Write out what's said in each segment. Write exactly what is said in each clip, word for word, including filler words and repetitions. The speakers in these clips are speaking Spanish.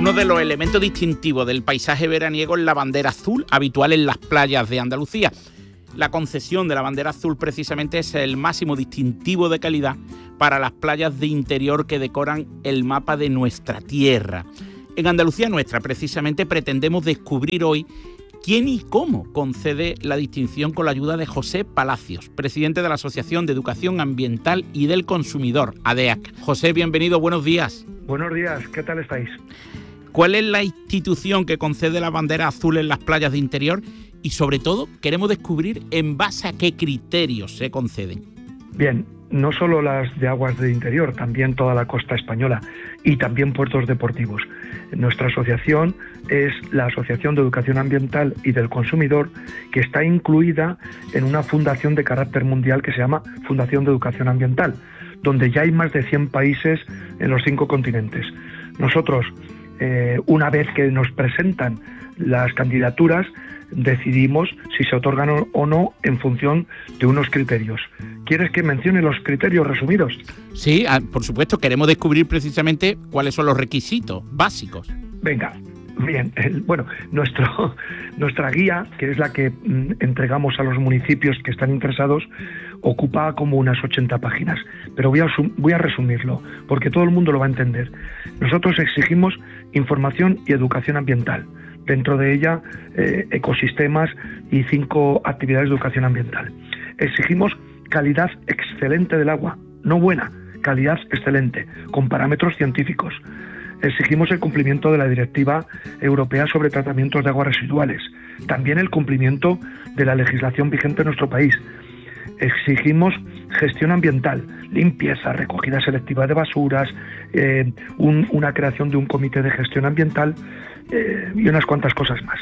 Uno de los elementos distintivos del paisaje veraniego es la bandera azul, habitual en las playas de Andalucía. La concesión de la bandera azul precisamente es el máximo distintivo de calidad para las playas de interior que decoran el mapa de nuestra tierra. En Andalucía Nuestra, precisamente, pretendemos descubrir hoy quién y cómo concede la distinción con la ayuda de José Palacios, presidente de la Asociación de Educación Ambiental y del Consumidor, A D E A C. José, bienvenido, buenos días. Buenos días, ¿qué tal estáis? ¿Cuál es la institución que concede la bandera azul en las playas de interior? Y sobre todo, queremos descubrir en base a qué criterios se conceden. Bien, no solo las de aguas de interior, también toda la costa española y también puertos deportivos. Nuestra asociación es la Asociación de Educación Ambiental y del Consumidor, que está incluida en una fundación de carácter mundial que se llama Fundación de Educación Ambiental, donde ya hay más de cien países en los cinco continentes. Nosotros, eh, una vez que nos presentan las candidaturas, decidimos si se otorgan o no en función de unos criterios. ¿Quieres que mencione los criterios resumidos? Sí, por supuesto, queremos descubrir precisamente cuáles son los requisitos básicos. Venga, bien. El, bueno, nuestro, nuestra guía, que es la que mm, entregamos a los municipios que están interesados, ocupa como unas ochenta páginas, pero voy a, voy a resumirlo, porque todo el mundo lo va a entender. Nosotros exigimos información y educación ambiental. Dentro de ella, eh, ecosistemas y cinco actividades de educación ambiental. Exigimos calidad excelente del agua, no buena, calidad excelente, con parámetros científicos. Exigimos el cumplimiento de la Directiva Europea sobre Tratamientos de Aguas Residuales, también el cumplimiento de la legislación vigente en nuestro país. Exigimos gestión ambiental, limpieza, recogida selectiva de basuras, eh, un, una creación de un comité de gestión ambiental, Eh, y unas cuantas cosas más.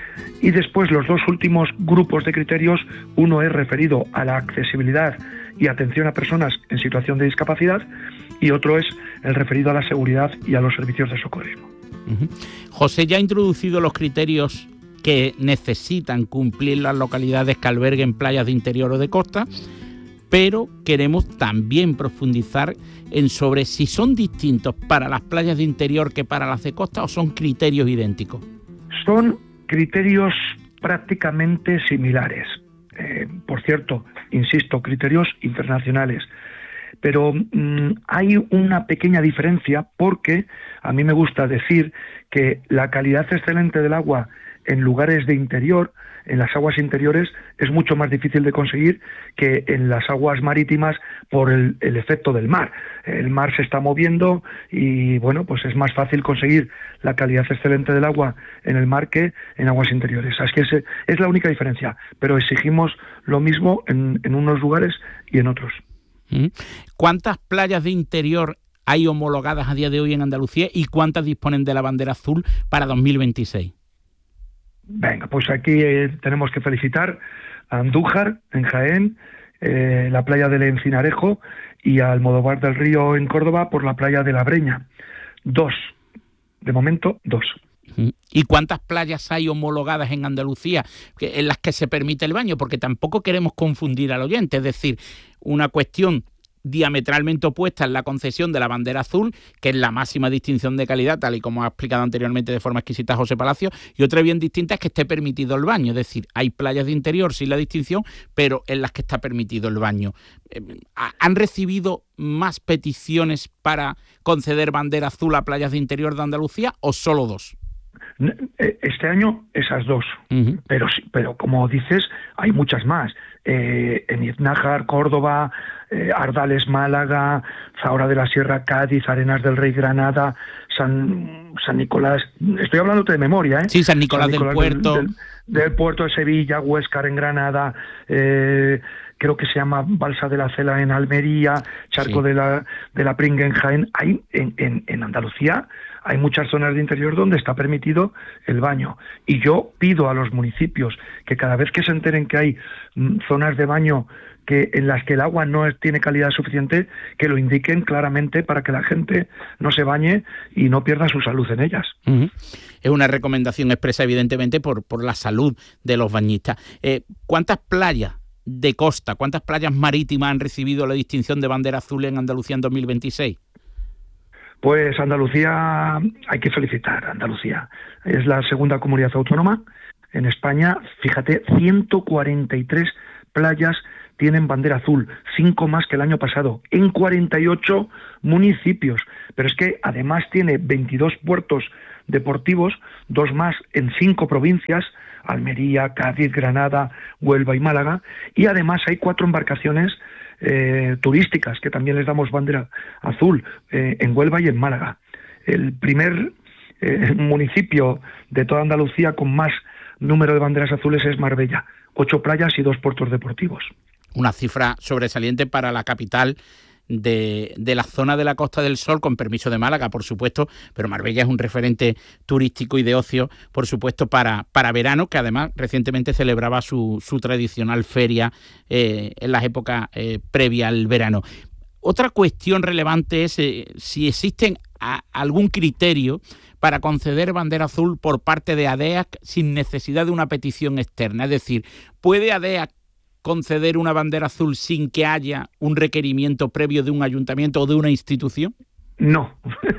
Y después los dos últimos grupos de criterios, uno es referido a la accesibilidad y atención a personas en situación de discapacidad y otro es el referido a la seguridad y a los servicios de socorrismo. Uh-huh. José ya ha introducido los criterios que necesitan cumplir las localidades que alberguen playas de interior o de costa, pero queremos también profundizar en sobre si son distintos para las playas de interior que para las de costa o son criterios idénticos. Son criterios prácticamente similares. Eh, por cierto, insisto, criterios internacionales. Pero mmm, hay una pequeña diferencia porque a mí me gusta decir que la calidad excelente del agua en lugares de interior, en las aguas interiores, es mucho más difícil de conseguir que en las aguas marítimas por el, el efecto del mar. El mar se está moviendo y, bueno, pues es más fácil conseguir la calidad excelente del agua en el mar que en aguas interiores. Así que es, es la única diferencia, pero exigimos lo mismo en, en unos lugares y en otros. ¿Cuántas playas de interior hay homologadas a día de hoy en Andalucía y cuántas disponen de la bandera azul para dos mil veintiséis? Venga, pues aquí eh, tenemos que felicitar a Andújar, en Jaén, eh, la playa del Encinarejo y a Almodóvar del Río, en Córdoba, por la playa de La Breña. Dos. De momento, dos. ¿Y cuántas playas hay homologadas en Andalucía en las que se permite el baño? Porque tampoco queremos confundir al oyente, es decir, una cuestión diametralmente opuesta en la concesión de la bandera azul, que es la máxima distinción de calidad, tal y como ha explicado anteriormente de forma exquisita José Palacios, y otra bien distinta es que esté permitido el baño, es decir, hay playas de interior sin la distinción, pero en las que está permitido el baño. ¿Han recibido más peticiones para conceder bandera azul a playas de interior de Andalucía o solo dos? Este año esas dos, uh-huh. pero pero como dices, hay muchas más. Eh, en Iznájar, Córdoba, eh, Ardales, Málaga, Zahora de la Sierra, Cádiz, Arenas del Rey, Granada, San, San Nicolás, estoy hablándote de memoria, ¿eh? Sí, San Nicolás, San Nicolás del Puerto. Del, del, del Puerto de Sevilla, Huéscar en Granada, eh, creo que se llama Balsa de la Cela en Almería, Charco sí. de la de la Pringue en Jaén. Hay en, en, en Andalucía hay muchas zonas de interior donde está permitido el baño. Y yo pido a los municipios que cada vez que se enteren que hay mm, zonas de baño que en las que el agua no es, tiene calidad suficiente, que lo indiquen claramente para que la gente no se bañe y no pierda su salud en ellas. Uh-huh. Es una recomendación expresa, evidentemente, por, por la salud de los bañistas. Eh, ¿Cuántas playas de costa, cuántas playas marítimas han recibido la distinción de bandera azul en Andalucía en dos mil veintiséis? Pues Andalucía, hay que felicitar a Andalucía. Es la segunda comunidad autónoma en España. Fíjate, ciento cuarenta y tres playas tienen bandera azul, cinco más que el año pasado, en cuarenta y ocho municipios. Pero es que además tiene veintidós puertos deportivos, dos más en cinco provincias, Almería, Cádiz, Granada, Huelva y Málaga, y además hay cuatro embarcaciones eh, turísticas que también les damos bandera azul eh, en Huelva y en Málaga. El primer eh, municipio de toda Andalucía con más número de banderas azules es Marbella, ocho playas y dos puertos deportivos. Una cifra sobresaliente para la capital de, de la zona de la Costa del Sol, con permiso de Málaga, por supuesto, pero Marbella es un referente turístico y de ocio, por supuesto, para, para verano, que además recientemente celebraba su, su tradicional feria eh, en las épocas eh, previas al verano. Otra cuestión relevante es eh, si existen a, algún criterio para conceder bandera azul por parte de ADEAC sin necesidad de una petición externa. Es decir, ¿puede ADEAC conceder una bandera azul sin que haya un requerimiento previo de un ayuntamiento o de una institución? No,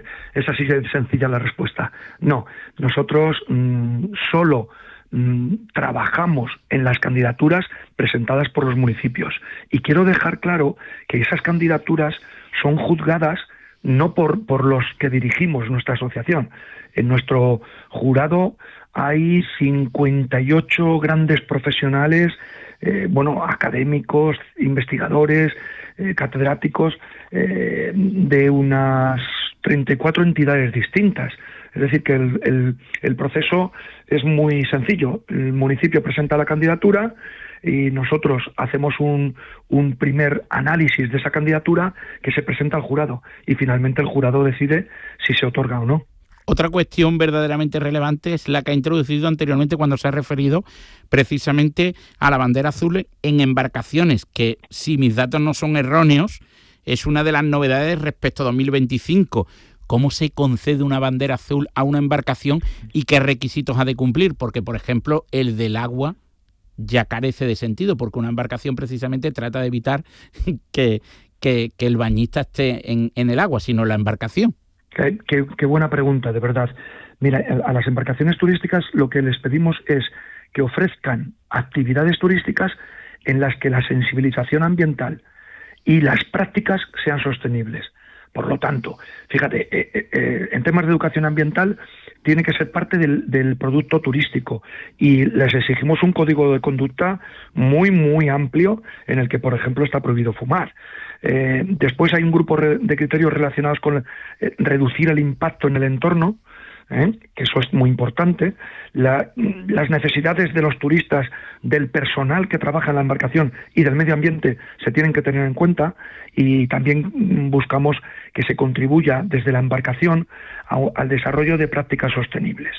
es así de sencilla la respuesta. No, nosotros mmm, solo mmm, trabajamos en las candidaturas presentadas por los municipios. Y quiero dejar claro que esas candidaturas son juzgadas no por, por los que dirigimos nuestra asociación. En nuestro jurado hay cincuenta y ocho grandes profesionales, eh, bueno, académicos, investigadores, eh, catedráticos, eh, de unas treinta y cuatro entidades distintas. Es decir, que el, el, el proceso es muy sencillo. El municipio presenta la candidatura y nosotros hacemos un, un primer análisis de esa candidatura que se presenta al jurado y finalmente el jurado decide si se otorga o no. Otra cuestión verdaderamente relevante es la que ha introducido anteriormente cuando se ha referido precisamente a la bandera azul en embarcaciones, que si mis datos no son erróneos, es una de las novedades respecto a dos mil veinticinco. ¿Cómo se concede una bandera azul a una embarcación y qué requisitos ha de cumplir? Porque, por ejemplo, el del agua ya carece de sentido, porque una embarcación precisamente trata de evitar que, que, que el bañista esté en, en el agua, sino en la embarcación. Qué, qué, qué buena pregunta, de verdad. Mira, a las embarcaciones turísticas lo que les pedimos es que ofrezcan actividades turísticas en las que la sensibilización ambiental y las prácticas sean sostenibles. Por lo tanto, fíjate, eh, eh, en temas de educación ambiental tiene que ser parte del, del producto turístico y les exigimos un código de conducta muy, muy amplio en el que, por ejemplo, está prohibido fumar. Eh, después hay un grupo de criterios relacionados con eh, reducir el impacto en el entorno, ¿eh? que eso es muy importante, la, las necesidades de los turistas, del personal que trabaja en la embarcación y del medio ambiente se tienen que tener en cuenta y también buscamos que se contribuya desde la embarcación a, al desarrollo de prácticas sostenibles.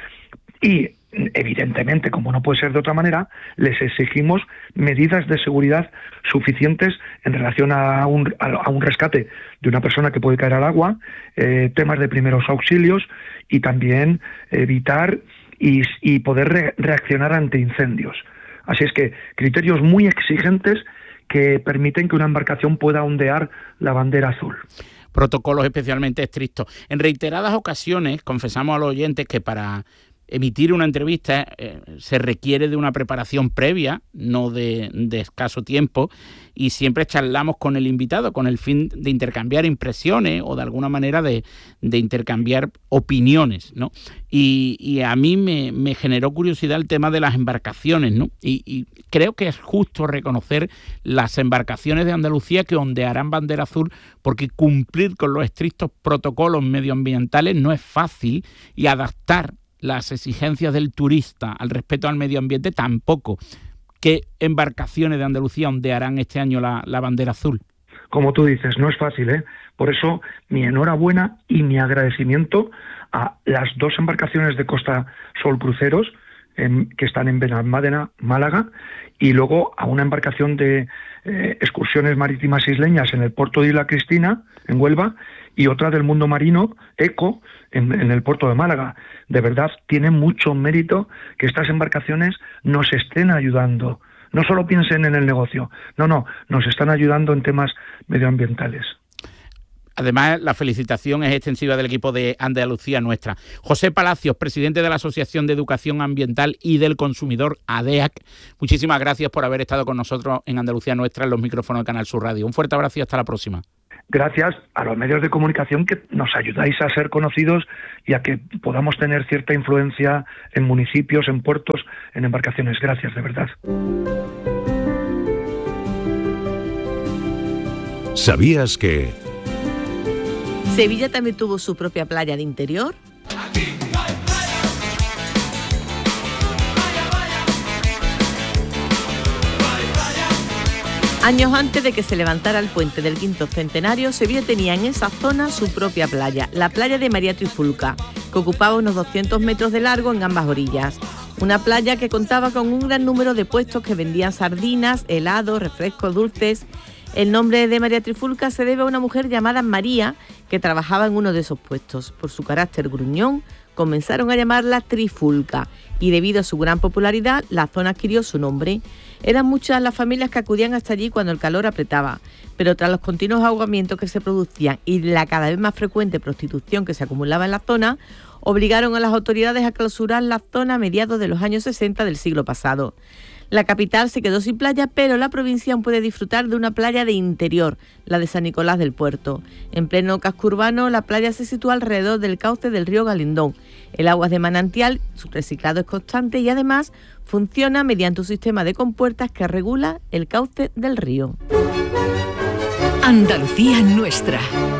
Y evidentemente, como no puede ser de otra manera, les exigimos medidas de seguridad suficientes en relación a un, a un rescate de una persona que puede caer al agua, eh, temas de primeros auxilios y también evitar y, y poder re, reaccionar ante incendios. Así es que criterios muy exigentes que permiten que una embarcación pueda ondear la bandera azul. Protocolos especialmente estrictos. En reiteradas ocasiones confesamos a los oyentes que para emitir una entrevista eh, se requiere de una preparación previa, no de, de escaso tiempo, y siempre charlamos con el invitado con el fin de intercambiar impresiones o de alguna manera de, de intercambiar opiniones, ¿no? Y, y a mí me, me generó curiosidad el tema de las embarcaciones, ¿no? Y, y creo que es justo reconocer las embarcaciones de Andalucía que ondearán bandera azul, porque cumplir con los estrictos protocolos medioambientales no es fácil y adaptar las exigencias del turista al respeto al medio ambiente tampoco. ¿Qué embarcaciones de Andalucía ondearán este año la, la bandera azul? Como tú dices, no es fácil, ¿eh? Por eso mi enhorabuena y mi agradecimiento a las dos embarcaciones de Costa Sol Cruceros en, que están en Benalmádena, Málaga, y luego a una embarcación de eh, excursiones marítimas isleñas en el puerto de Isla Cristina, en Huelva, y otra del mundo marino, ECO, en, en el puerto de Málaga. De verdad, tiene mucho mérito que estas embarcaciones nos estén ayudando. No solo piensen en el negocio, no, no, nos están ayudando en temas medioambientales. Además, la felicitación es extensiva del equipo de Andalucía Nuestra. José Palacios, presidente de la Asociación de Educación Ambiental y del Consumidor, A D E A C, muchísimas gracias por haber estado con nosotros en Andalucía Nuestra en los micrófonos de Canal Sur Radio. Un fuerte abrazo y hasta la próxima. Gracias a los medios de comunicación que nos ayudáis a ser conocidos y a que podamos tener cierta influencia en municipios, en puertos, en embarcaciones. Gracias, de verdad. ¿Sabías que Sevilla también tuvo su propia playa de interior? Años antes de que se levantara el puente del quinto centenario, Sevilla tenía en esa zona su propia playa, la playa de María Trifulca, que ocupaba unos doscientos metros de largo en ambas orillas. Una playa que contaba con un gran número de puestos que vendían sardinas, helados, refrescos dulces. El nombre de María Trifulca se debe a una mujer llamada María que trabajaba en uno de esos puestos. Por su carácter gruñón, comenzaron a llamarla Trifulca y debido a su gran popularidad, la zona adquirió su nombre. Eran muchas las familias que acudían hasta allí cuando el calor apretaba, pero tras los continuos ahogamientos que se producían y la cada vez más frecuente prostitución que se acumulaba en la zona, obligaron a las autoridades a clausurar la zona a mediados de los años sesenta del siglo pasado. La capital se quedó sin playa, pero la provincia aún puede disfrutar de una playa de interior, la de San Nicolás del Puerto. En pleno casco urbano, la playa se sitúa alrededor del cauce del río Galindón. El agua es de manantial, su reciclado es constante y además funciona mediante un sistema de compuertas que regula el cauce del río. Andalucía Nuestra.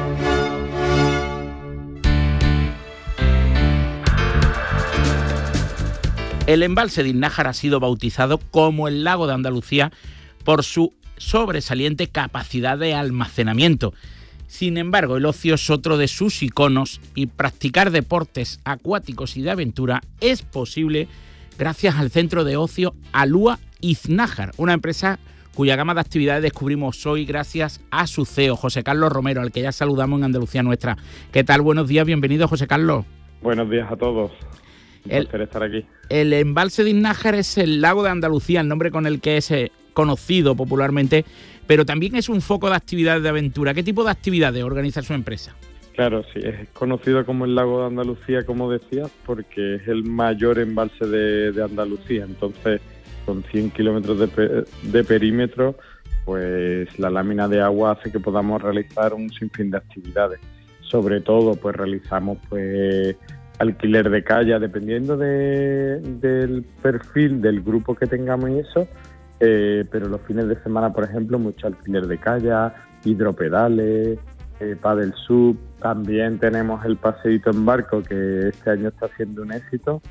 El embalse de Iznájar ha sido bautizado como el lago de Andalucía por su sobresaliente capacidad de almacenamiento. Sin embargo, el ocio es otro de sus iconos y practicar deportes acuáticos y de aventura es posible gracias al centro de ocio Alúa Iznájar, una empresa cuya gama de actividades descubrimos hoy gracias a su C E O, José Carlos Romero, al que ya saludamos en Andalucía Nuestra. ¿Qué tal? Buenos días, bienvenido, José Carlos. Buenos días a todos. Un el, placer estar aquí. El embalse de Iznájar es el lago de Andalucía, el nombre con el que es eh, conocido popularmente, pero también es un foco de actividades de aventura. ¿Qué tipo de actividades organiza su empresa? Claro, sí, es conocido como el lago de Andalucía, como decías, porque es el mayor embalse de, de Andalucía. Entonces, con cien kilómetros de, pe- de perímetro, pues la lámina de agua hace que podamos realizar un sinfín de actividades. Sobre todo, pues realizamos pues alquiler de kayak, dependiendo de, del perfil del grupo que tengamos y eso, eh, pero los fines de semana, por ejemplo, mucho alquiler de kayak, hidropedales, eh, paddle sub, también tenemos el paseíto en barco, que este año está siendo un éxito,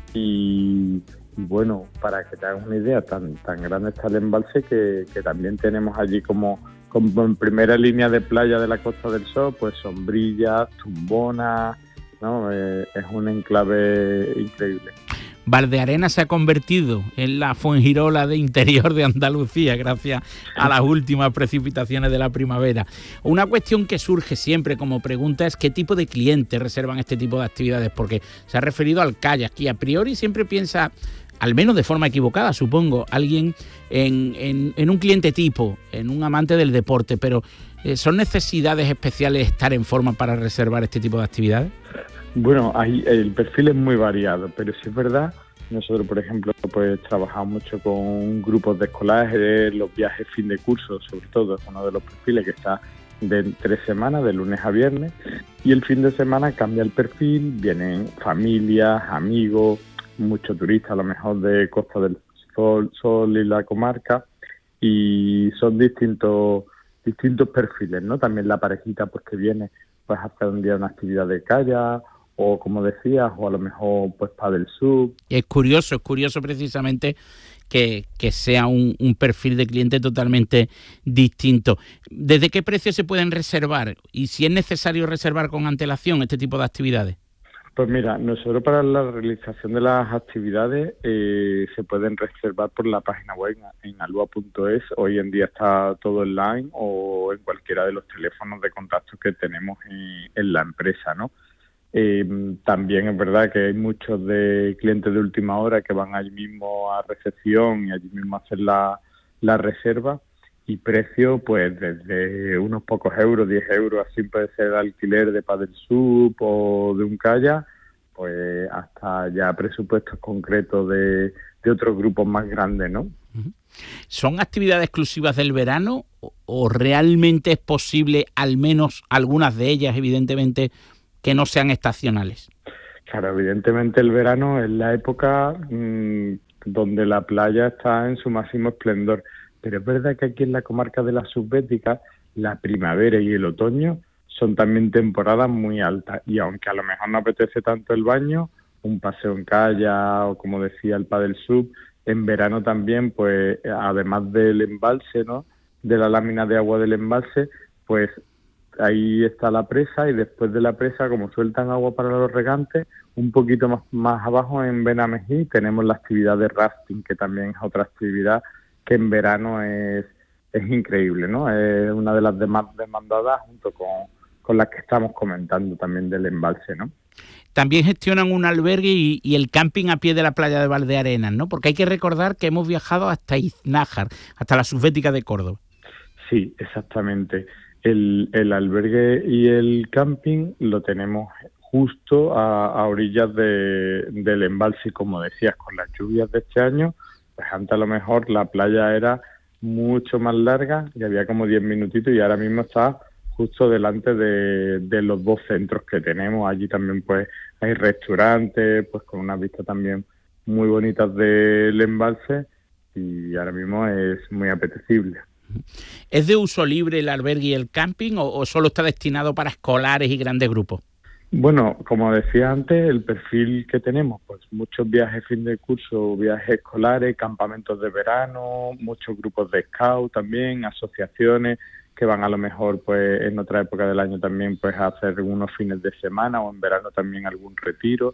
y, y bueno, para que te hagas una idea, tan, tan grande está el embalse que, que también tenemos allí como, como en primera línea de playa de la Costa del Sol, pues sombrillas, tumbonas, ¿no? Eh, es un enclave increíble. Valdearena se ha convertido en la Fuengirola de interior de Andalucía gracias a las últimas precipitaciones de la primavera. Una cuestión que surge siempre como pregunta es qué tipo de clientes reservan este tipo de actividades, porque se ha referido al kayak y a priori siempre piensa, al menos de forma equivocada, supongo, alguien en, en, en un cliente tipo, en un amante del deporte, pero eh, ¿son necesidades especiales estar en forma para reservar este tipo de actividades? Bueno, hay, el perfil es muy variado, pero sí es verdad, nosotros por ejemplo pues trabajamos mucho con grupos de escolares, los viajes fin de curso sobre todo, es uno de los perfiles que está de tres semanas, de lunes a viernes, y el fin de semana cambia el perfil, vienen familias, amigos, muchos turistas a lo mejor de Costa del Sol, Sol y la comarca, y son distintos distintos perfiles, ¿no? También la parejita pues que viene pues a hacer un día una actividad de kayak, o como decías, o a lo mejor pues paddle sub. Es curioso, es curioso precisamente que, que sea un, un perfil de cliente totalmente distinto. ¿Desde qué precio se pueden reservar? Y si es necesario reservar con antelación este tipo de actividades. Pues mira, nosotros para la realización de las actividades eh, se pueden reservar por la página web en alua punto es. Hoy en día está todo online o en cualquiera de los teléfonos de contacto que tenemos en, en la empresa, ¿no? Eh, también es verdad que hay muchos de clientes de última hora que van allí mismo a recepción y allí mismo a hacer la, la reserva, y precio pues desde unos pocos euros, diez euros, así puede ser el alquiler de paddle sub o de un kayak, pues hasta ya presupuestos concretos de, de otros grupos más grandes, ¿no? ¿Son actividades exclusivas del verano o, o realmente es posible, al menos algunas de ellas, evidentemente, que no sean estacionales? Claro, evidentemente el verano es la época mmm, donde la playa está en su máximo esplendor, pero es verdad que aquí en la comarca de la Subbética, la primavera y el otoño son también temporadas muy altas, y aunque a lo mejor no apetece tanto el baño, un paseo en kayak o, como decía, el paddle sub, en verano también, pues además del embalse, ¿no?, de la lámina de agua del embalse, pues ahí está la presa, y después de la presa, como sueltan agua para los regantes, un poquito más, más abajo en Benamejí tenemos la actividad de rafting, que también es otra actividad que en verano es, es increíble, ¿no? Es una de las más demandadas junto con con las que estamos comentando también del embalse, ¿no? También gestionan un albergue y, y el camping a pie de la playa de Valdearenas, ¿no? Porque hay que recordar que hemos viajado hasta Iznájar, hasta la Subbética de Córdoba. Sí, exactamente. El, el albergue y el camping lo tenemos justo a, a orillas de, del embalse, y como decías, con las lluvias de este año, pues antes a lo mejor la playa era mucho más larga y había como diez minutitos, y ahora mismo está justo delante de, de los dos centros que tenemos. Allí también pues hay restaurantes, pues con unas vistas también muy bonitas del embalse, y ahora mismo es muy apetecible. ¿Es de uso libre el albergue y el camping o, o solo está destinado para escolares y grandes grupos? Bueno, como decía antes, el perfil que tenemos, pues muchos viajes fin de curso, viajes escolares, campamentos de verano, muchos grupos de scout también, asociaciones que van a lo mejor pues en otra época del año también pues a hacer unos fines de semana, o en verano también algún retiro,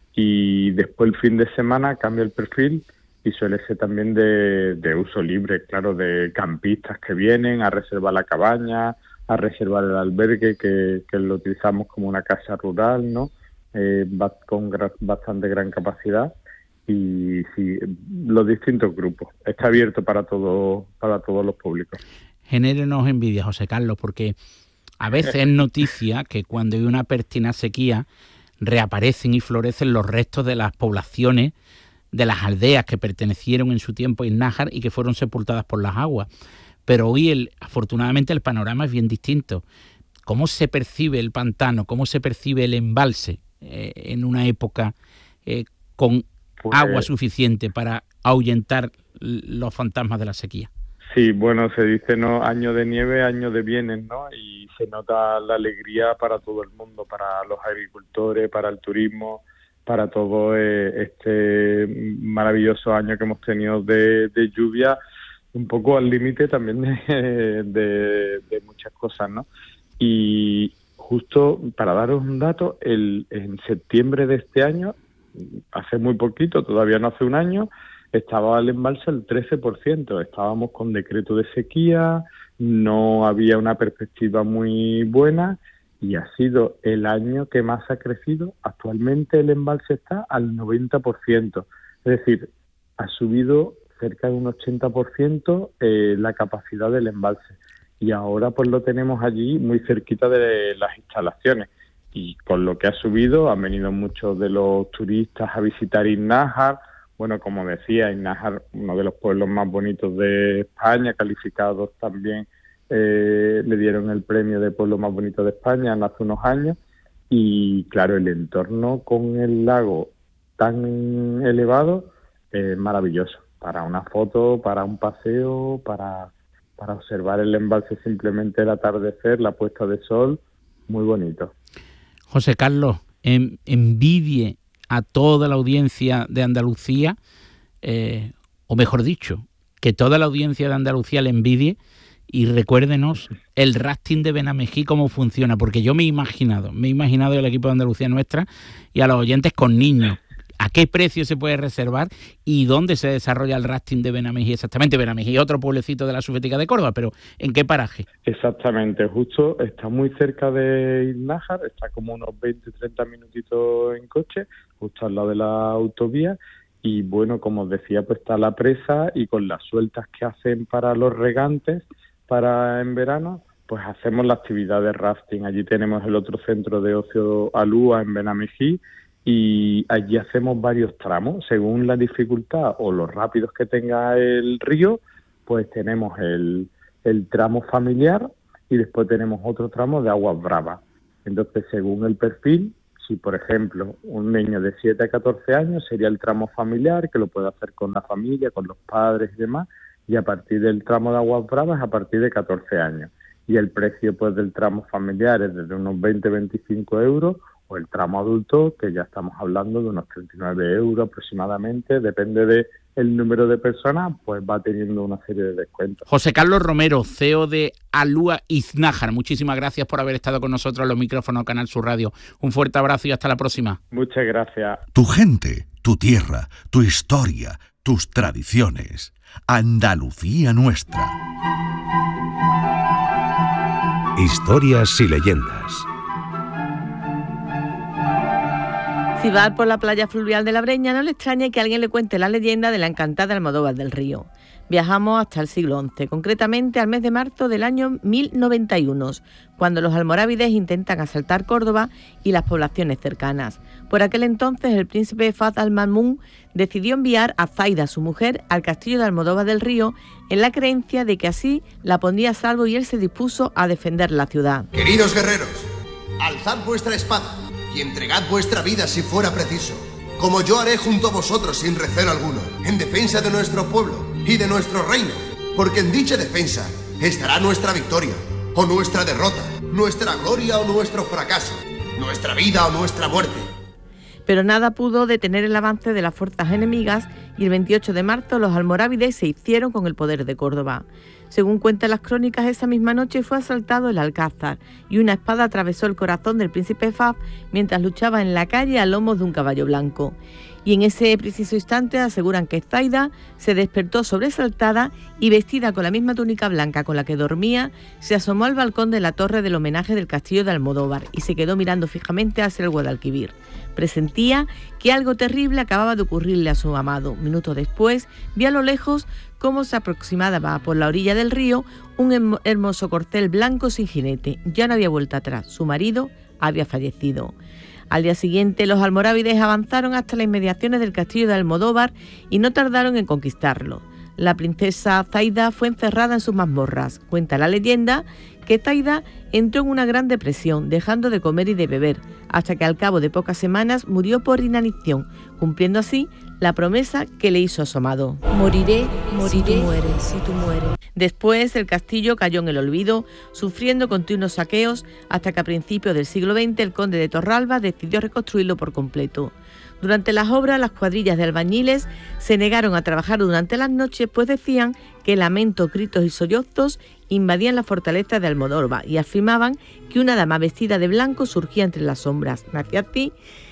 y después el fin de semana cambia el perfil y suele ser también de, de uso libre, claro, de campistas que vienen a reservar la cabaña, a reservar el albergue, que, que lo utilizamos como una casa rural, ¿no? Eh, con gra- bastante gran capacidad, y sí, los distintos grupos. Está abierto para todo, para todos los públicos. Genérenos envidia, José Carlos, porque a veces es noticia que cuando hay una pertinaz sequía reaparecen y florecen los restos de las poblaciones, de las aldeas que pertenecieron en su tiempo a Iznájar y que fueron sepultadas por las aguas. Pero hoy, el, afortunadamente, el panorama es bien distinto. ¿Cómo se percibe el pantano? ¿Cómo se percibe el embalse eh, en una época eh, con pues, agua suficiente para ahuyentar los fantasmas de la sequía? Sí, bueno, se dice, ¿no?, año de nieve, año de bienes, ¿no? Y se nota la alegría para todo el mundo, para los agricultores, para el turismo, para todo eh, este maravilloso año que hemos tenido de, de lluvia, un poco al límite también de, de, de muchas cosas, ¿no? Y justo para daros un dato, el, en septiembre de este año, hace muy poquito, todavía no hace un año, estaba el embalse al trece por ciento, estábamos con decreto de sequía, no había una perspectiva muy buena, y ha sido el año que más ha crecido. Actualmente el embalse está al noventa por ciento, es decir, ha subido cerca de un ochenta por ciento eh, la capacidad del embalse, y ahora pues lo tenemos allí muy cerquita de las instalaciones, y con lo que ha subido han venido muchos de los turistas a visitar Iznájar. Bueno, como decía, Iznájar, uno de los pueblos más bonitos de España, calificados también, eh, le dieron el premio de pueblo más bonito de España hace unos años, y claro, el entorno con el lago tan elevado es maravilloso, para una foto, para un paseo, para, para observar el embalse, simplemente el atardecer, la puesta de sol, muy bonito. José Carlos, en, envidie a toda la audiencia de Andalucía, eh, o mejor dicho, que toda la audiencia de Andalucía le envidie, y recuérdenos el rafting de Benamejí, cómo funciona, porque yo me he imaginado, me he imaginado el equipo de Andalucía Nuestra y a los oyentes con niños. ¿A qué precio se puede reservar y dónde se desarrolla el rafting de Benamejí exactamente? Benamejí es otro pueblecito de la Subbética de Córdoba, pero ¿en qué paraje? Exactamente, justo está muy cerca de Iznájar, está como unos veinte, treinta minutitos en coche, justo al lado de la autovía, y bueno, como os decía, pues está la presa, y con las sueltas que hacen para los regantes, para en verano, pues hacemos la actividad de rafting. Allí tenemos el otro centro de ocio Alúa en Benamejí y allí hacemos varios tramos. Según la dificultad o los rápidos que tenga el río, pues tenemos el, el tramo familiar y después tenemos otro tramo de aguas bravas. Entonces, según el perfil, si por ejemplo un niño de siete a catorce años sería el tramo familiar, que lo puede hacer con la familia, con los padres y demás, y a partir del tramo de aguas bravas a partir de catorce años. Y el precio pues del tramo familiar es desde unos veinte a veinticinco euros, o el tramo adulto, que ya estamos hablando de unos treinta y nueve euros aproximadamente, depende de el número de personas, pues va teniendo una serie de descuentos. José Carlos Romero, C E O de Alúa Iznájar, muchísimas gracias por haber estado con nosotros en los micrófonos de Canal Sur Radio. Un fuerte abrazo y hasta la próxima. Muchas gracias. Tu gente, tu tierra, tu historia, tus tradiciones. Andalucía nuestra. Historias y leyendas. Si va por la playa fluvial de la Breña, no le extrañe que alguien le cuente la leyenda de la encantada Almodóvar del Río. Viajamos hasta el siglo once, concretamente al mes de marzo del año mil noventa y uno, cuando los almorávides intentan asaltar Córdoba y las poblaciones cercanas. Por aquel entonces, el príncipe Faz al-Mamun decidió enviar a Zaida, su mujer, al castillo de Almodóvar del Río, en la creencia de que así la pondría a salvo, y él se dispuso a defender la ciudad. Queridos guerreros, alzad vuestra espada y entregad vuestra vida si fuera preciso, como yo haré junto a vosotros sin recelo alguno, en defensa de nuestro pueblo y de nuestro reino, porque en dicha defensa estará nuestra victoria o nuestra derrota, nuestra gloria o nuestro fracaso, nuestra vida o nuestra muerte. Pero nada pudo detener el avance de las fuerzas enemigas, y el veintiocho de marzo los almorávides se hicieron con el poder de Córdoba. Según cuentan las crónicas, esa misma noche fue asaltado el Alcázar y una espada atravesó el corazón del príncipe Faz mientras luchaba en la calle a lomos de un caballo blanco. Y en ese preciso instante aseguran que Zaida se despertó sobresaltada y, vestida con la misma túnica blanca con la que dormía, se asomó al balcón de la torre del homenaje del castillo de Almodóvar y se quedó mirando fijamente hacia el Guadalquivir. Presentía que algo terrible acababa de ocurrirle a su amado. Minutos después, vio a lo lejos cómo se aproximaba por la orilla del río un hermoso corcel blanco sin jinete. Ya no había vuelta atrás, su marido había fallecido. Al día siguiente, los almorávides avanzaron hasta las inmediaciones del castillo de Almodóvar y no tardaron en conquistarlo. La princesa Zaida fue encerrada en sus mazmorras. Cuenta la leyenda que Zaida entró en una gran depresión, dejando de comer y de beber, hasta que al cabo de pocas semanas murió por inanición, cumpliendo así la promesa que le hizo a su amado. Moriré, moriré, si tú mueres, si tú mueres. Después el castillo cayó en el olvido, sufriendo continuos saqueos, hasta que a principios del siglo veinte el conde de Torralba decidió reconstruirlo por completo. Durante las obras, las cuadrillas de albañiles se negaron a trabajar durante las noches, pues decían que lamentos, gritos y sollozos invadían la fortaleza de Almodóvar y afirmaban que una dama vestida de blanco surgía entre las sombras. Nació así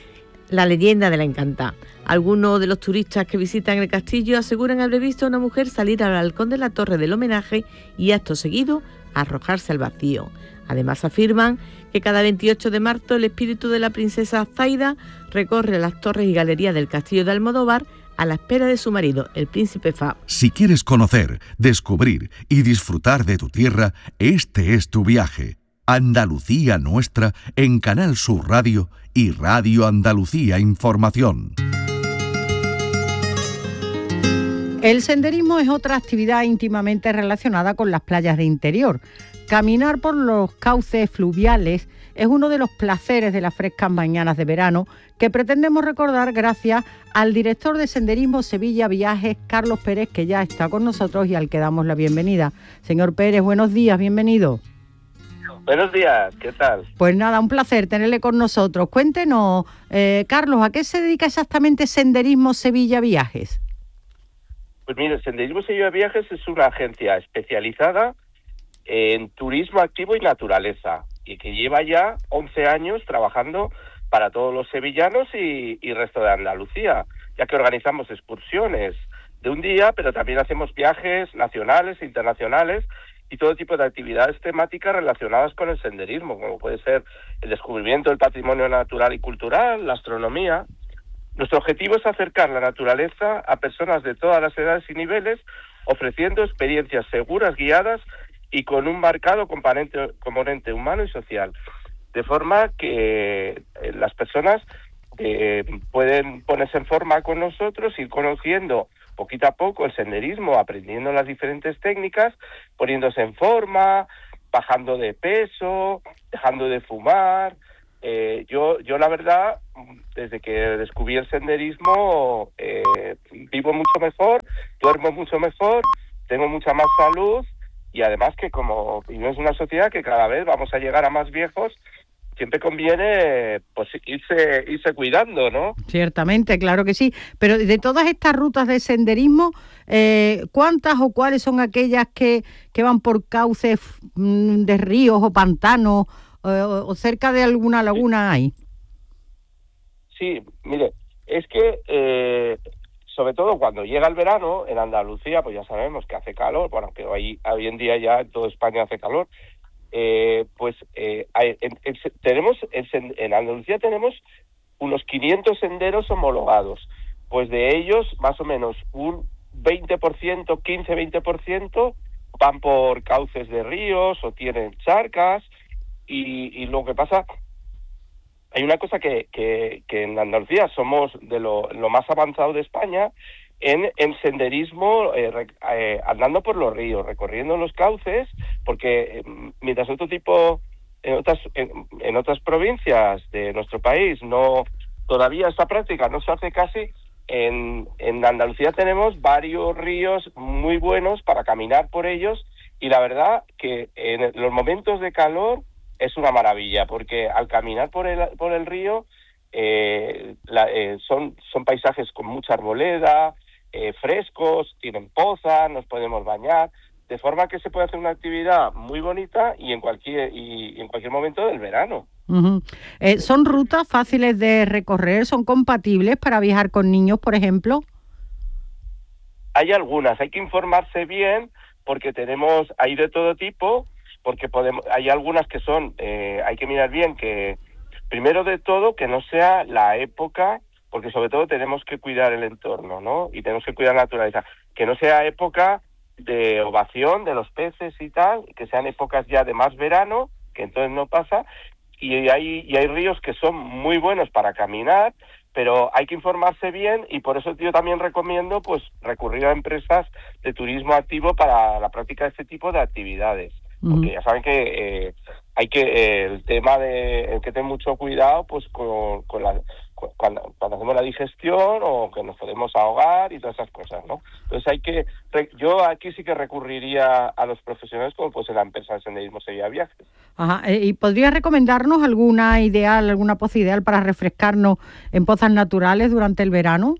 la leyenda de la encantada. Algunos de los turistas que visitan el castillo aseguran haber visto a una mujer salir al balcón de la torre del homenaje y acto seguido arrojarse al vacío. Además afirman que cada veintiocho de marzo el espíritu de la princesa Zaida recorre las torres y galerías del castillo de Almodóvar a la espera de su marido, el príncipe Faz. Si quieres conocer, descubrir y disfrutar de tu tierra, este es tu viaje. Andalucía Nuestra en Canal Sur Radio y Radio Andalucía Información. El senderismo es otra actividad íntimamente relacionada con las playas de interior. Caminar por los cauces fluviales es uno de los placeres de las frescas mañanas de verano que pretendemos recordar gracias al director de Senderismo Sevilla Viajes, Carlos Pérez, que ya está con nosotros y al que damos la bienvenida. Señor Pérez, buenos días, bienvenido. Buenos días, ¿qué tal? Pues nada, un placer tenerle con nosotros. Cuéntenos, eh, Carlos, ¿a qué se dedica exactamente Senderismo Sevilla Viajes? Pues mire, Senderismo Sevilla Viajes es una agencia especializada en turismo activo y naturaleza y que lleva ya once años trabajando para todos los sevillanos y, y resto de Andalucía, ya que organizamos excursiones de un día, pero también hacemos viajes nacionales e internacionales y todo tipo de actividades temáticas relacionadas con el senderismo, como puede ser el descubrimiento del patrimonio natural y cultural, la astronomía. Nuestro objetivo es acercar la naturaleza a personas de todas las edades y niveles, ofreciendo experiencias seguras, guiadas y con un marcado componente, componente humano y social. De forma que eh, las personas eh, pueden ponerse en forma con nosotros, ir conociendo poquito a poco el senderismo, aprendiendo las diferentes técnicas, poniéndose en forma, bajando de peso, dejando de fumar. Eh, yo, yo la verdad, desde que descubrí el senderismo, eh, vivo mucho mejor, duermo mucho mejor, tengo mucha más salud y además que como vivimos en una sociedad que cada vez vamos a llegar a más viejos, siempre conviene pues irse, irse cuidando, ¿no? Ciertamente, claro que sí. Pero de todas estas rutas de senderismo, eh, ¿cuántas o cuáles son aquellas que, que van por cauces mmm, de ríos o pantanos o, o cerca de alguna laguna hay? Sí, mire, es que eh, sobre todo cuando llega el verano, en Andalucía, pues ya sabemos que hace calor, bueno, que hoy, hoy en día ya en toda España hace calor, Eh, pues eh, hay, en, en, tenemos en, en Andalucía tenemos unos quinientos senderos homologados, pues de ellos más o menos un veinte por ciento, quince a veinte por ciento van por cauces de ríos o tienen charcas y, y lo que pasa, hay una cosa que, que, que en Andalucía somos de lo, lo más avanzado de España en, en senderismo, eh, rec, eh, andando por los ríos, recorriendo los cauces, porque eh, mientras otro tipo, en otras, en, en otras provincias de nuestro país, no todavía esta práctica no se hace casi, en, en Andalucía tenemos varios ríos muy buenos para caminar por ellos y la verdad que en los momentos de calor es una maravilla, porque al caminar por el, por el río eh, la, eh, son, son paisajes con mucha arboleda, Eh, frescos, tienen pozas, nos podemos bañar, de forma que se puede hacer una actividad muy bonita y en cualquier y, y en cualquier momento del verano. Uh-huh. Eh, ¿Son rutas fáciles de recorrer? ¿Son compatibles para viajar con niños, por ejemplo? Hay algunas, hay que informarse bien porque tenemos, hay de todo tipo, porque podemos, hay algunas que son, eh, hay que mirar bien que, primero de todo, que no sea la época, porque sobre todo tenemos que cuidar el entorno, ¿no? Y tenemos que cuidar la naturaleza. Que no sea época de ovación de los peces y tal, que sean épocas ya de más verano, que entonces no pasa, y hay, y hay ríos que son muy buenos para caminar, pero hay que informarse bien y por eso yo también recomiendo pues recurrir a empresas de turismo activo para la práctica de este tipo de actividades. Porque ya saben que eh, hay que eh, el tema de hay que tener mucho cuidado pues con, con la con, cuando, cuando hacemos la digestión o que nos podemos ahogar y todas esas cosas, ¿no? Entonces hay que yo aquí sí que recurriría a los profesionales como pues en la empresa de senderismo Sevilla Viajes. Ajá. ¿Y podría recomendarnos alguna ideal, alguna poza ideal para refrescarnos en pozas naturales durante el verano?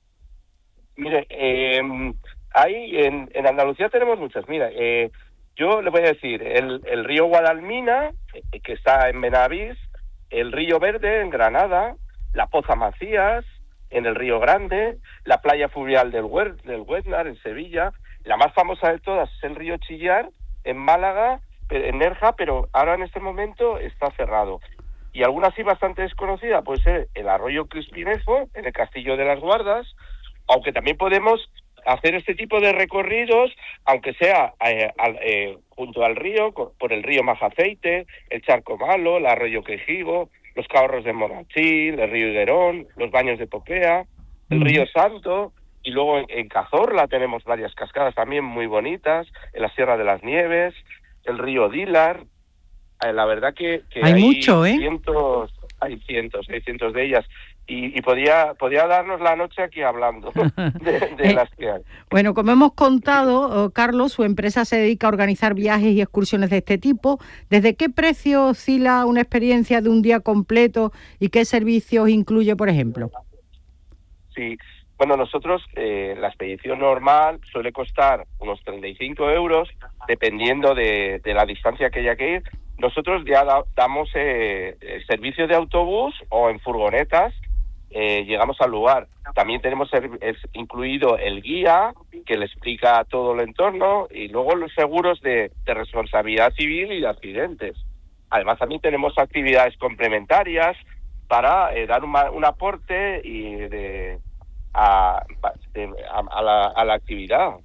Mire, eh, hay en, en Andalucía tenemos muchas. Mira, eh, yo le voy a decir, el, el río Guadalmina, que está en Benavís, el río Verde en Granada, la Poza Macías en el Río Grande, la playa fluvial del, Huer, del Huetnar en Sevilla, la más famosa de todas es el río Chillar en Málaga, en Nerja, pero ahora en este momento está cerrado. Y alguna sí bastante desconocida puede ser el arroyo Crispinejo en el Castillo de las Guardas, aunque también podemos hacer este tipo de recorridos, aunque sea eh, al, eh, junto al río, por el río Majaceite, el Charco Malo, el arroyo Quejigo, los Cahorros de Monachil, el río Higuerón, los Baños de Popea, el río Santo, y luego en, en Cazorla tenemos varias cascadas también muy bonitas, en la Sierra de las Nieves, el río Dilar. Eh, la verdad que, que hay, hay mucho, ¿eh? cientos, hay cientos, hay cientos de ellas. Y, y podría, podría darnos la noche aquí hablando de, de las que hay. Bueno, como hemos contado, Carlos, su empresa se dedica a organizar viajes y excursiones de este tipo. ¿Desde qué precio oscila una experiencia de un día completo y qué servicios incluye, por ejemplo? Sí, bueno, nosotros eh, la expedición normal suele costar unos treinta y cinco euros, dependiendo de, de la distancia que haya que ir. Nosotros ya da, damos eh, el servicio de autobús o en furgonetas. Eh, llegamos al lugar. También tenemos el, es incluido el guía que le explica todo el entorno y luego los seguros de, de responsabilidad civil y de accidentes. Además también tenemos actividades complementarias para eh, dar un, un aporte y de, a, de, a, a, la, a la actividad.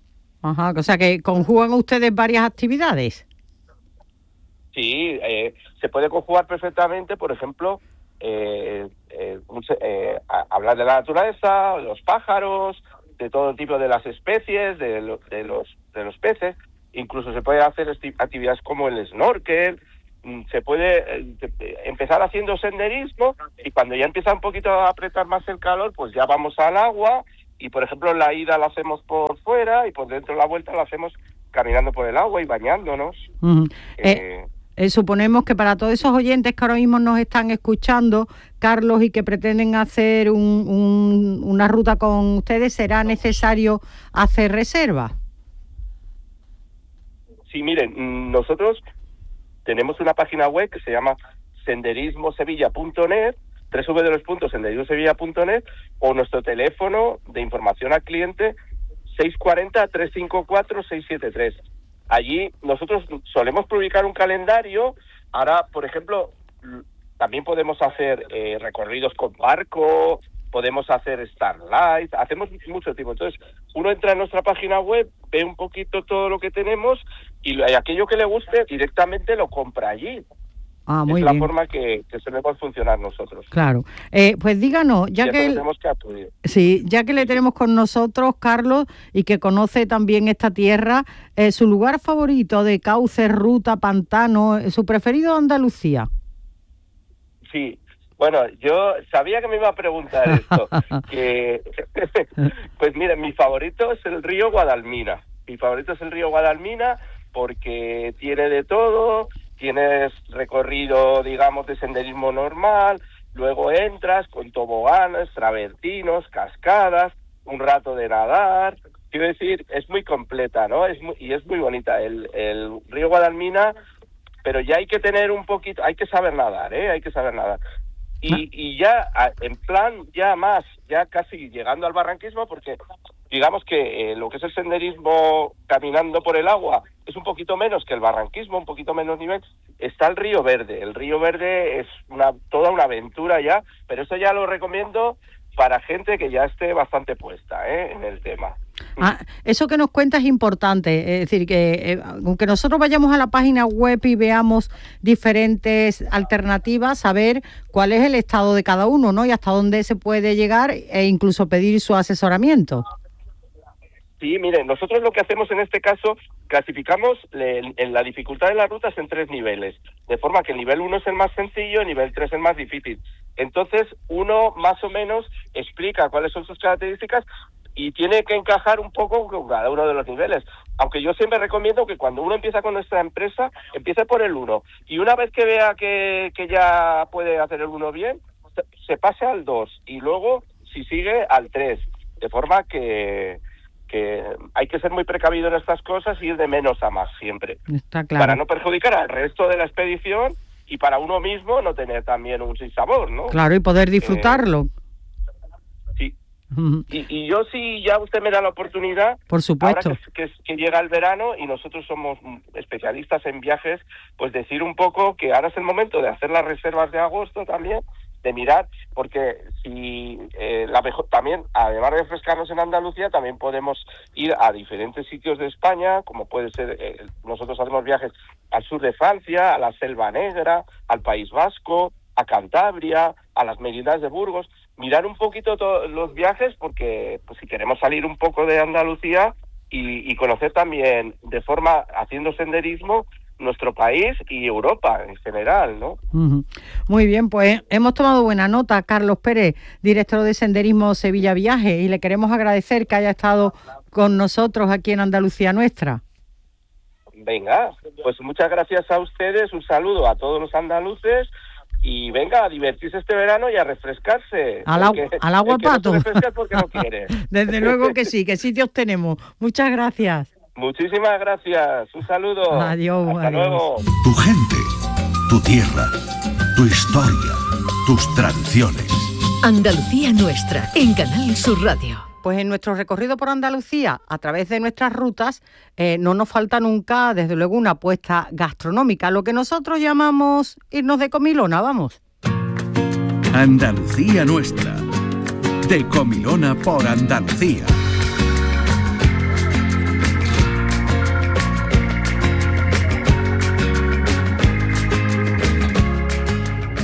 Ajá, o sea que conjugan ustedes varias actividades. Sí, eh, se puede conjugar perfectamente, por ejemplo, eh, eh, un, eh, a, hablar de la naturaleza, de los pájaros, de todo tipo de las especies, de, lo, de los de los peces. Incluso se puede hacer actividades como el snorkel. Se puede eh, empezar haciendo senderismo y cuando ya empieza un poquito a apretar más el calor, pues ya vamos al agua y, por ejemplo, la ida la hacemos por fuera y por dentro la vuelta la hacemos caminando por el agua y bañándonos. Uh-huh. Eh, eh, eh, suponemos que para todos esos oyentes que ahora mismo nos están escuchando, Carlos, y que pretenden hacer un, un, una ruta con ustedes, ¿será necesario hacer reserva? Sí, miren, nosotros tenemos una página web que se llama senderismo sevilla punto net, doble u doble u doble u punto senderismo sevilla punto net, o nuestro teléfono de información al cliente seis cuatro cero, tres cinco cuatro, seis siete tres. Allí nosotros solemos publicar un calendario. Ahora, por ejemplo, también podemos hacer eh, recorridos con barco, podemos hacer Starlight, hacemos mucho tipo. Entonces, uno entra en nuestra página web, ve un poquito todo lo que tenemos y aquello que le guste directamente lo compra allí. Ah, muy es la bien. forma que, que solemos funcionar nosotros. Claro. Eh, pues díganos, ya que, el, tenemos que acudir. Sí, ya que le tenemos con nosotros, Carlos, y que conoce también esta tierra, eh, su lugar favorito de cauce, ruta, pantano, su preferido Andalucía. Sí. Bueno, yo sabía que me iba a preguntar esto. que Pues mira, mi favorito es el río Guadalmina. Mi favorito es el río Guadalmina porque tiene de todo. Tienes recorrido, digamos, de senderismo normal, luego entras con toboganes, travertinos, cascadas, un rato de nadar. Quiero decir, es muy completa, ¿no? Es muy, y es muy bonita el, el río Guadalmina, pero ya hay que tener un poquito, hay que saber nadar, ¿eh? Hay que saber nadar. Y, y ya, en plan, ya más, ya casi llegando al barranquismo, porque digamos que eh, lo que es el senderismo caminando por el agua es un poquito menos que el barranquismo, un poquito menos nivel. Está el Río Verde. El Río Verde es una toda una aventura ya, pero eso ya lo recomiendo para gente que ya esté bastante puesta, ¿eh? En el tema. Ah, eso que nos cuenta es importante, es decir, que eh, aunque nosotros vayamos a la página web y veamos diferentes alternativas, saber cuál es el estado de cada uno, ¿no? Y hasta dónde se puede llegar e incluso pedir su asesoramiento. Sí, miren, nosotros lo que hacemos en este caso, clasificamos en, en la dificultad de las rutas en tres niveles, de forma que el nivel uno es el más sencillo, el nivel tres es el más difícil. Entonces, uno más o menos explica cuáles son sus características y tiene que encajar un poco con cada uno de los niveles. Aunque yo siempre recomiendo que cuando uno empieza con nuestra empresa, empiece por el uno. Y una vez que vea que, que ya puede hacer el uno bien, se pase al dos. Y luego, si sigue, al tres. De forma que... que hay que ser muy precavido en estas cosas y ir de menos a más siempre. Está claro. Para no perjudicar al resto de la expedición y para uno mismo no tener también un sinsabor, ¿no? Claro, y poder disfrutarlo. Eh, sí. Uh-huh. Y, y yo sí, ya usted me da la oportunidad. Por supuesto. Ahora que, que, que llega el verano y nosotros somos especialistas en viajes, pues decir un poco que ahora es el momento de hacer las reservas de agosto también, de mirar, porque si eh, la mejor, también, además de refrescarnos en Andalucía, también podemos ir a diferentes sitios de España, como puede ser, eh, nosotros hacemos viajes al sur de Francia, a la Selva Negra, al País Vasco, a Cantabria, a las Merinas de Burgos, mirar un poquito todos los viajes, porque pues si queremos salir un poco de Andalucía y, y conocer también de forma, haciendo senderismo, nuestro país y Europa en general, ¿no? Uh-huh. Muy bien, pues hemos tomado buena nota. Carlos Pérez, director de Senderismo Sevilla Viaje, y le queremos agradecer que haya estado con nosotros aquí en Andalucía Nuestra. Venga, pues muchas gracias a ustedes, un saludo a todos los andaluces y venga a divertirse este verano y a refrescarse. Al, agua, porque, al agua pato. No se refresca porque no quiere. Desde luego que sí, que sitios tenemos. Muchas gracias. Muchísimas gracias. Un saludo. Adiós. Hasta adiós. luego. Tu gente, tu tierra, tu historia, tus tradiciones. Andalucía Nuestra, en Canal Sur Radio. Pues en nuestro recorrido por Andalucía, a través de nuestras rutas, eh, no nos falta nunca, desde luego, una apuesta gastronómica, lo que nosotros llamamos irnos de comilona, vamos. Andalucía Nuestra, de comilona por Andalucía.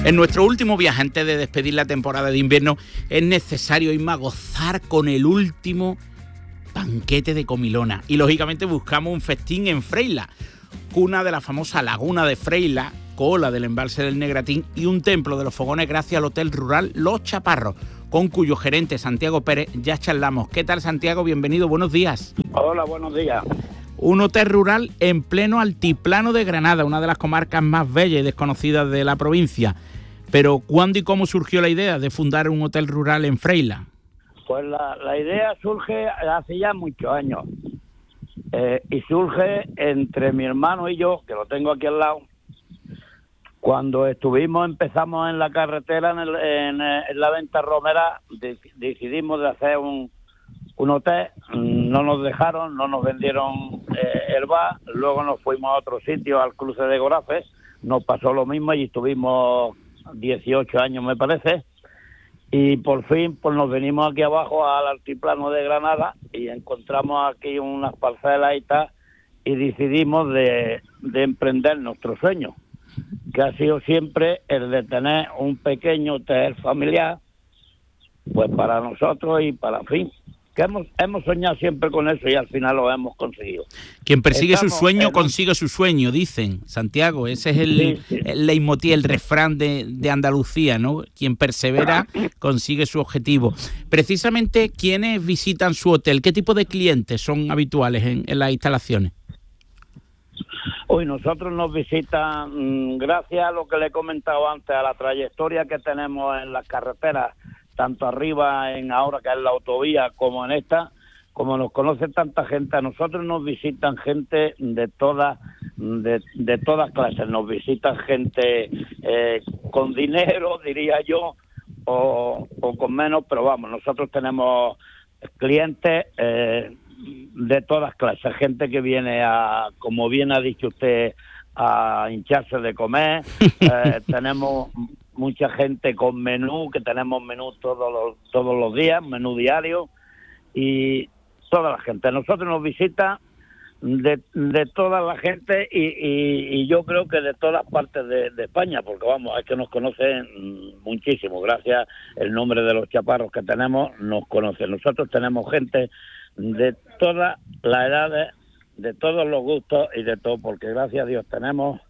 En nuestro último viaje, antes de despedir la temporada de invierno, es necesario irme a gozar con el último banquete de comilona. Y lógicamente buscamos un festín en Freila, cuna de la famosa laguna de Freila, cola del embalse del Negratín y un templo de los fogones gracias al Hotel Rural Los Chaparros, con cuyo gerente Santiago Pérez ya charlamos. ¿Qué tal, Santiago? Bienvenido, buenos días. Hola, buenos días. Un hotel rural en pleno altiplano de Granada, una de las comarcas más bellas y desconocidas de la provincia. Pero, ¿cuándo y cómo surgió la idea de fundar un hotel rural en Freila? Pues la, la idea surge hace ya muchos años. Eh, y surge entre mi hermano y yo, que lo tengo aquí al lado. Cuando estuvimos, empezamos en la carretera, en, el, en, en la Venta Romera, de, decidimos de hacer un, un hotel. No nos dejaron, no nos vendieron eh, el bar. Luego nos fuimos a otro sitio, al cruce de Gorafes. Nos pasó lo mismo y estuvimos dieciocho años, me parece. Y por fin pues nos venimos aquí abajo al altiplano de Granada y encontramos aquí unas parcelas y tal, y decidimos de, de emprender nuestro sueño, que ha sido siempre el de tener un pequeño hotel familiar, pues para nosotros y para fin. Que hemos, hemos soñado siempre con eso y al final lo hemos conseguido. Quien persigue Estamos su sueño, en... consigue su sueño, dicen, Santiago. Ese es el, sí, sí. el leitmotiv, el refrán de, de Andalucía, ¿no? Quien persevera, consigue su objetivo. Precisamente, ¿quiénes visitan su hotel? ¿Qué tipo de clientes son habituales en, en las instalaciones? Hoy nosotros nos visitan, gracias a lo que le he comentado antes, a la trayectoria que tenemos en las carreteras, tanto arriba en ahora que es la autovía como en esta, como nos conoce tanta gente, a nosotros nos visitan gente de todas de, de todas clases, nos visitan gente eh, con dinero, diría yo, o, o con menos, pero vamos, nosotros tenemos clientes eh, de todas clases, gente que viene a, como bien ha dicho usted, a hincharse de comer, eh, tenemos mucha gente con menú, que tenemos menú todos los, todos los días, menú diario, y toda la gente. Nosotros nos visita de, de toda la gente y, y, y yo creo que de todas partes de, de España, porque vamos, es que nos conocen muchísimo, gracias al nombre de los chaparros que tenemos, nos conocen. Nosotros tenemos gente de todas las edades, de todos los gustos y de todo, porque gracias a Dios tenemos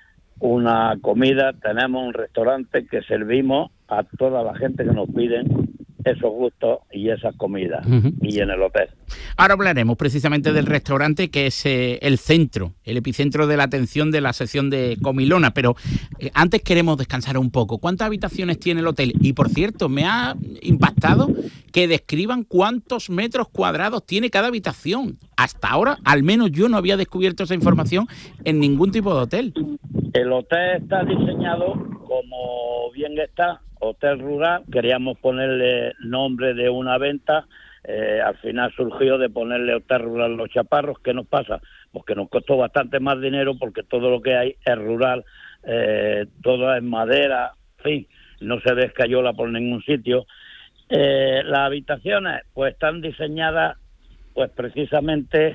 una comida, tenemos un restaurante que servimos a toda la gente que nos piden esos gustos y esas comidas, uh-huh. y en el hotel. Ahora hablaremos precisamente del restaurante, que es eh, el centro, el epicentro de la atención de la sección de comilona, pero eh, antes queremos descansar un poco. ¿Cuántas habitaciones tiene el hotel? Y por cierto, me ha impactado que describan cuántos metros cuadrados tiene cada habitación. Hasta ahora, al menos yo no había descubierto esa información en ningún tipo de hotel. El hotel está diseñado como bien está, hotel rural. Queríamos ponerle nombre de una venta, eh, al final surgió de ponerle Hotel Rural Los Chaparros. ¿Qué nos pasa? Pues que nos costó bastante más dinero porque todo lo que hay es rural, eh, todo es madera, en fin, no se ve escayola por ningún sitio. Eh, las habitaciones pues están diseñadas pues precisamente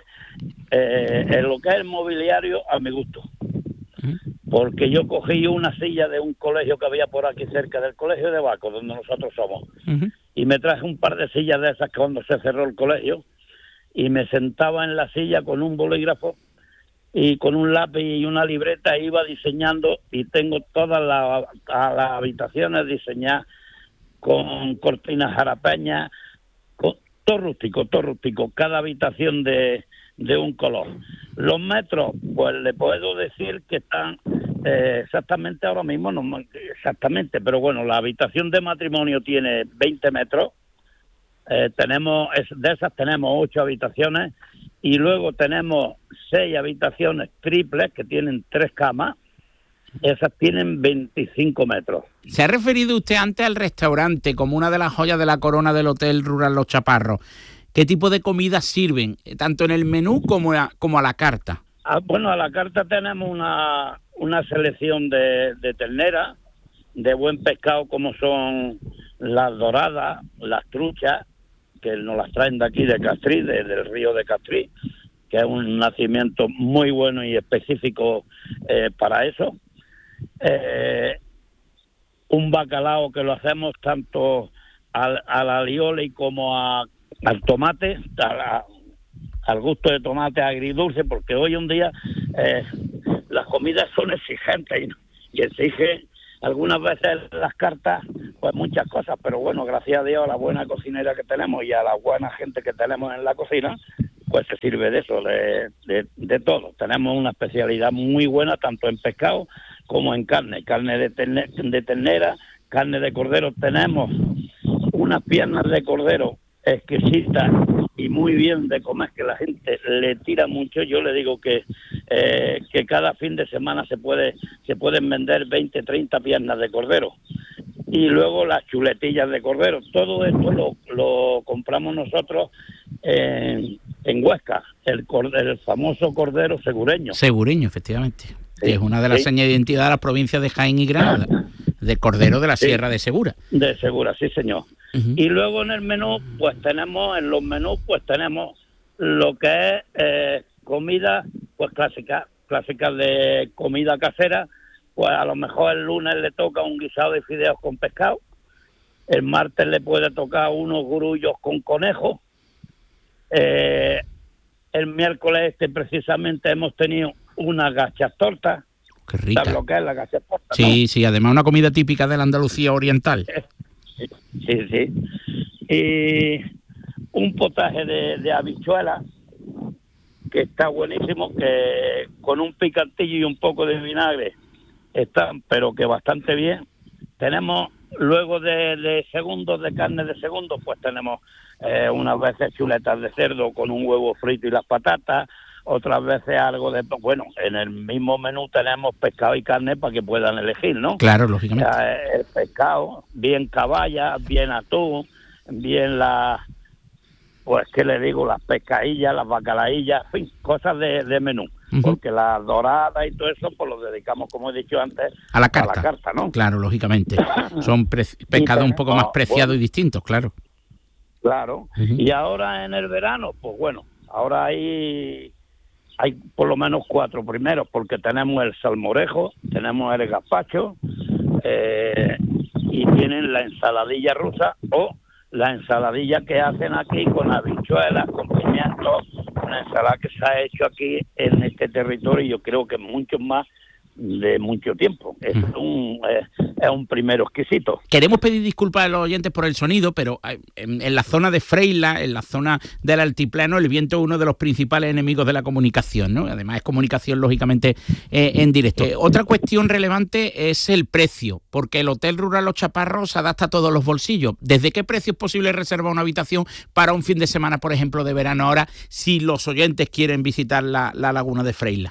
eh, en lo que es el mobiliario a mi gusto. Porque yo cogí una silla de un colegio que había por aquí cerca del colegio de Baco, donde nosotros somos, uh-huh. y me traje un par de sillas de esas cuando se cerró el colegio, y me sentaba en la silla con un bolígrafo y con un lápiz y una libreta e iba diseñando, y tengo todas las, las habitaciones diseñadas con cortinas jarapeñas, con, todo rústico, todo rústico, cada habitación de... de un color. Los metros, pues le puedo decir que están eh, exactamente ahora mismo, no exactamente, pero bueno, la habitación de matrimonio tiene veinte metros, eh, tenemos de esas tenemos ocho habitaciones, y luego tenemos seis habitaciones triples que tienen tres camas, esas tienen veinticinco metros. Se ha referido usted antes al restaurante como una de las joyas de la corona del Hotel Rural Los Chaparros. ¿Qué tipo de comidas sirven, tanto en el menú como a, como a la carta? Ah, bueno, a la carta tenemos una, una selección de, de ternera, de buen pescado como son las doradas, las truchas, que nos las traen de aquí de Castrí, de, del río de Castrí, que es un nacimiento muy bueno y específico eh, para eso. Eh, un bacalao que lo hacemos tanto al, al alioli como a, al tomate, a la, al gusto de tomate agridulce, porque hoy en día eh, las comidas son exigentes y, y exige algunas veces las cartas pues muchas cosas, pero bueno, gracias a Dios, a la buena cocinera que tenemos y a la buena gente que tenemos en la cocina, pues se sirve de eso, de, de, de todo. Tenemos una especialidad muy buena tanto en pescado como en carne, carne de, terne, de ternera, carne de cordero. Tenemos unas piernas de cordero exquisitas y muy bien de comer, que la gente le tira mucho. Yo le digo que eh, que cada fin de semana se puede se pueden vender veinte, treinta piernas de cordero. Y luego las chuletillas de cordero. Todo esto lo, lo compramos nosotros en, en Huesca, el, cordero, el famoso cordero segureño. Segureño, efectivamente. Sí, es una de las sí. señas de identidad de las provincias de Jaén y Granada, de cordero de la Sí. Sierra de Segura. De Segura, sí señor. Uh-huh. Y luego en el menú, pues tenemos, en los menús, pues tenemos lo que es eh, comida, pues clásica, clásicas de comida casera. Pues a lo mejor el lunes le toca un guisado de fideos con pescado, el martes le puede tocar unos grullos con conejo, eh, el miércoles este precisamente hemos tenido unas gachas tortas. Qué rica. ¿Sabes lo que es la gacha torta? Sí, ¿no? sí, además una comida típica de la Andalucía oriental. Sí, sí. Y un potaje de, de habichuelas que está buenísimo, que con un picantillo y un poco de vinagre está, pero que bastante bien. Tenemos luego de, de segundos, de carne de segundos, pues tenemos eh, unas veces chuletas de cerdo con un huevo frito y las patatas, otras veces algo de... Bueno, en el mismo menú tenemos pescado y carne para que puedan elegir, ¿no? Claro, lógicamente. O sea, el pescado, bien caballa, bien atún, bien las... Pues, ¿qué le digo? Las pescadillas, las bacalaillas, en fin, cosas de, de menú. Uh-huh. Porque las doradas y todo eso, pues los dedicamos, como he dicho antes, a la carta, a la carta, ¿no? Claro, lógicamente. Son pre- pescados un poco más preciados bueno, y distintos, claro. Claro. Uh-huh. Y ahora en el verano, pues bueno, ahora hay... Hay por lo menos cuatro primeros, porque tenemos el salmorejo, tenemos el gazpacho, eh, y tienen la ensaladilla rusa o la ensaladilla que hacen aquí con habichuelas, con pimientos, una ensalada que se ha hecho aquí en este territorio y yo creo que muchos más de mucho tiempo. Es un, eh, es un primero exquisito. Queremos pedir disculpas a los oyentes por el sonido, pero en, en la zona de Freila, en la zona del altiplano, el viento es uno de los principales enemigos de la comunicación, ¿no? Además es comunicación, lógicamente, eh, en directo. Eh, otra cuestión relevante es el precio, porque el Hotel Rural Los Chaparros se adapta a todos los bolsillos. ¿Desde qué precio es posible reservar una habitación para un fin de semana, por ejemplo, de verano ahora, si los oyentes quieren visitar la, la laguna de Freila?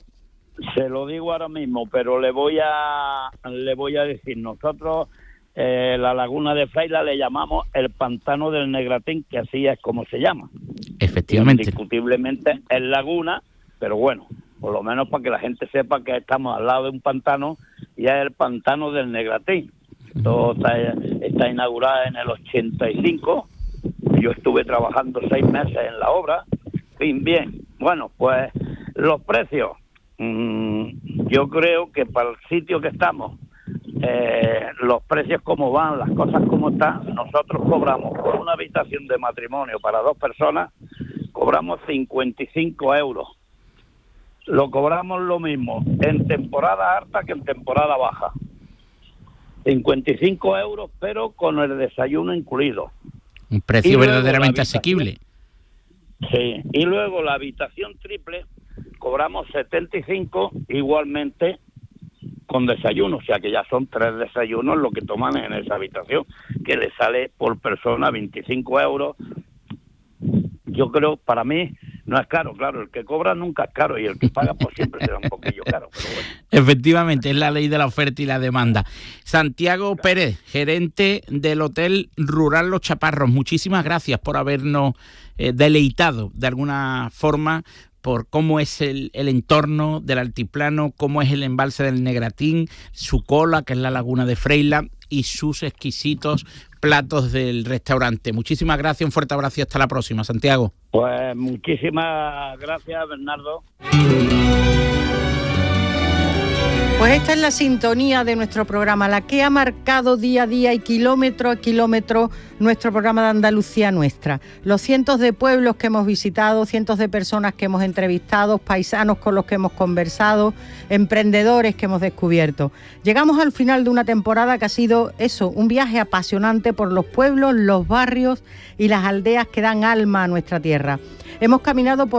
Se lo digo ahora mismo, pero le voy a le voy a decir, nosotros eh, la laguna de Freila le llamamos el pantano del Negratín, que así es como se llama. Efectivamente. Indiscutiblemente es laguna, pero bueno, por lo menos para que la gente sepa que estamos al lado de un pantano y es el pantano del Negratín. Todo está, está inaugurado en el ochenta y cinco, yo estuve trabajando seis meses en la obra, bien, bien. Bueno, pues los precios... Yo creo que para el sitio que estamos, eh, los precios como van, las cosas como están, nosotros cobramos por una habitación de matrimonio para dos personas, cobramos cincuenta y cinco euros. Lo cobramos lo mismo en temporada alta que en temporada baja. cincuenta y cinco euros, pero con el desayuno incluido. Un precio verdaderamente asequible. Sí, y luego la habitación triple cobramos setenta y cinco igualmente con desayuno, o sea que ya son tres desayunos lo que toman en esa habitación, que le sale por persona veinticinco euros. Yo creo, para mí, no es caro, claro, el que cobra nunca es caro y el que paga pues siempre será un poquillo caro, pero bueno. Efectivamente, es la ley de la oferta y la demanda. Santiago claro. Pérez, gerente del Hotel Rural Los Chaparros, muchísimas gracias por habernos eh, deleitado de alguna forma por cómo es el, el entorno del altiplano, cómo es el embalse del Negratín, su cola, que es la laguna de Freila, y sus exquisitos platos del restaurante. Muchísimas gracias, un fuerte abrazo y hasta la próxima, Santiago. Pues muchísimas gracias, Bernardo. Pues esta es la sintonía de nuestro programa, la que ha marcado día a día y kilómetro a kilómetro nuestro programa de Andalucía Nuestra. Los cientos de pueblos que hemos visitado, cientos de personas que hemos entrevistado, paisanos con los que hemos conversado, emprendedores que hemos descubierto. Llegamos al final de una temporada que ha sido eso, un viaje apasionante por los pueblos, los barrios y las aldeas que dan alma a nuestra tierra. Hemos caminado por